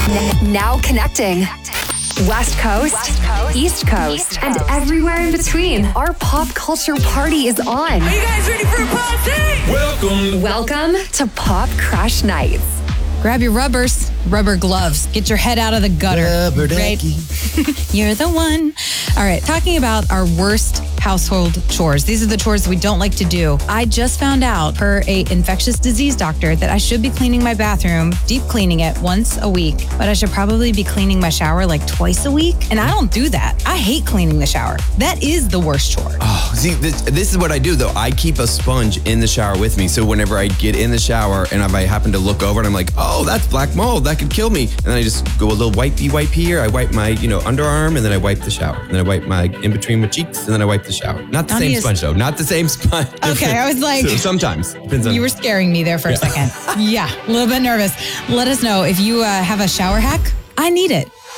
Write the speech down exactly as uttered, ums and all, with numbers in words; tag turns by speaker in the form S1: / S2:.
S1: N- now connecting. West Coast, West Coast East, Coast, East Coast, and everywhere in between. Our pop culture party is on.
S2: Are you guys ready for a party?
S1: Welcome. Welcome to Pop Crash Nights.
S3: Grab your rubbers, rubber gloves. Get your head out of the gutter.
S4: Rubber
S3: right? You're the one. All right, talking about our worst household chores. These are the chores we don't like to do. I just found out per a infectious disease doctor that I should be cleaning my bathroom, deep cleaning it once a week, but I should probably be cleaning my shower like twice a week. And I don't do that. I hate cleaning the shower. That is the worst chore.
S4: Oh, see, this, this is what I do though. I keep a sponge in the shower with me. So whenever I get in the shower and if I happen to look over and I'm like, oh, that's black mold, that could kill me. And then I just go a little wipey wipe here. I wipe my, you know, underarm and then I wipe the shower. And then I wipe my in between my cheeks and then I wipe the shower. Not the same sponge though. Not the same sponge.
S3: Okay, I was like.
S4: So sometimes. Depends on.
S3: You were scaring me there for a
S4: Yeah.
S3: second. Yeah, a little bit nervous. Let us know if you uh, have a shower hack. I need it.